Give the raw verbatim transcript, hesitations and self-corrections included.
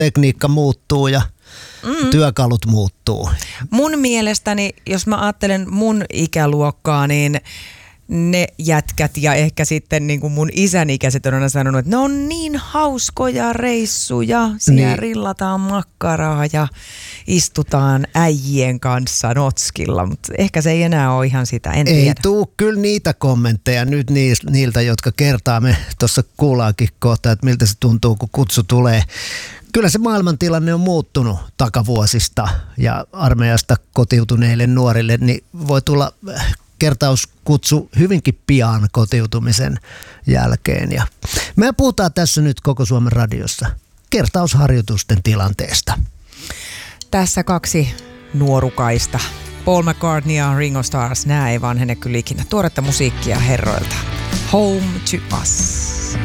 tekniikka muuttuu ja mm. työkalut muuttuu. Mun mielestäni, jos mä ajattelen mun ikäluokkaa, niin ne jätkät ja ehkä sitten niin kuin mun isän ikäiset on aina sanonut, että ne on niin hauskoja reissuja. Siellä niin. rillataan makkaraa ja istutaan äijien kanssa notskilla, mutta ehkä se ei enää ole ihan sitä, en Ei tiedä. tuu kyllä niitä kommentteja nyt niiltä, jotka kertaa me tuossa kuullaankin kohta, että miltä se tuntuu, kun kutsu tulee. Kyllä se maailmantilanne on muuttunut takavuosista ja armeijasta kotiutuneille nuorille, niin voi tulla kertauskutsu hyvinkin pian kotiutumisen jälkeen. Ja me puhutaan tässä nyt koko Suomen radiossa kertausharjoitusten tilanteesta. Tässä kaksi nuorukaista. Paul McCartney ja Ringo Starr, nämä ei vanhene kyllä ikinä. Tuoretta musiikkia herroilta. Home to Us.